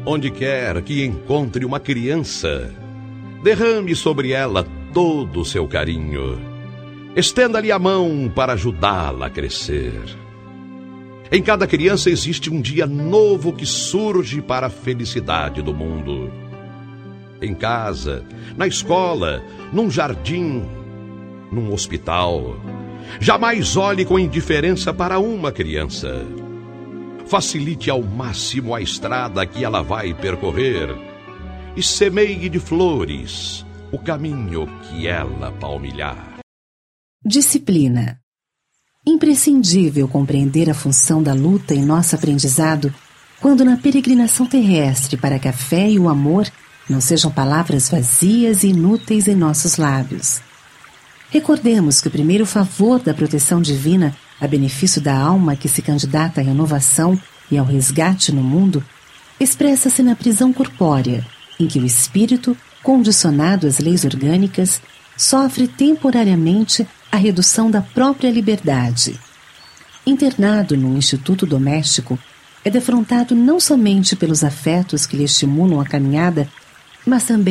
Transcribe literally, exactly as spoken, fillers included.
Onde quer que encontre uma criança, derrame sobre ela todo o seu carinho. Estenda-lhe a mão para ajudá-la a crescer. Em cada criança existe um dia novo que surge para a felicidade do mundo. Em casa, na escola, num jardim, num hospital. Jamais olhe com indiferença para uma criança. Facilite ao máximo a estrada que ela vai percorrer e semeie de flores o caminho que ela palmilhar. Disciplina. Imprescindível compreender a função da luta em nosso aprendizado quando na peregrinação terrestre para que a fé e o amor não sejam palavras vazias e inúteis em nossos lábios. Recordemos que o primeiro favor da proteção divina a benefício da alma que se candidata à renovação e ao resgate no mundo expressa-se na prisão corpórea, em que o espírito, condicionado às leis orgânicas, sofre temporariamente a redução da própria liberdade. Internado num instituto doméstico, é defrontado não somente pelos afetos que lhe estimulam a caminhada, mas também